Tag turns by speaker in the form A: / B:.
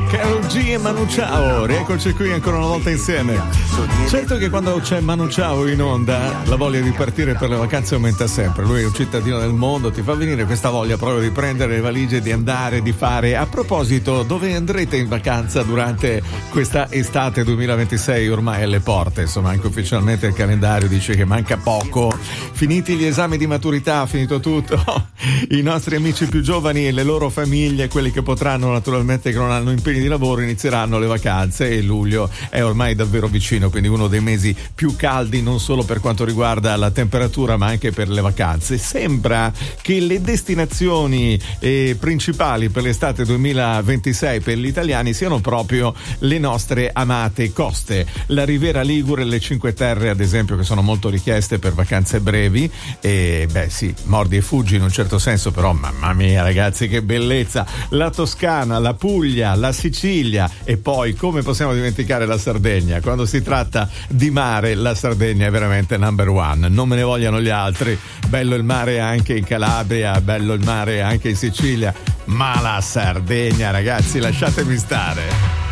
A: Karol G e Manu Chao, rieccoci qui ancora una volta insieme. Certo che quando c'è Manu Chao in onda la voglia di partire per le vacanze aumenta sempre. Lui è un cittadino del mondo, ti fa venire questa voglia proprio di prendere le valigie, di andare, di fare. A proposito, dove andrete in vacanza durante questa estate 2026? Ormai alle porte, insomma, anche ufficialmente il calendario dice che manca poco. Finiti gli esami di maturità, finito tutto, i nostri amici più giovani e le loro famiglie, quelli che potranno naturalmente, che non hanno impegni di lavoro, inizieranno le vacanze e luglio è ormai davvero vicino, quindi uno dei mesi più caldi non solo per quanto riguarda la temperatura ma anche per le vacanze. Sembra che le destinazioni principali per l'estate 2026 per gli italiani siano proprio le nostre amate coste, la Riviera Ligure, le Cinque Terre ad esempio, che sono molto richieste per vacanze brevi, e beh sì, mordi e fuggi in un certo senso, però mamma mia ragazzi che bellezza, la Toscana, la Puglia, la Sicilia, e poi come possiamo dimenticare la Sardegna? Quando si tratta di mare la Sardegna è veramente number one, non me ne vogliano gli altri. Bello il mare anche in Calabria, bello il mare anche in Sicilia, ma la Sardegna ragazzi lasciatemi stare.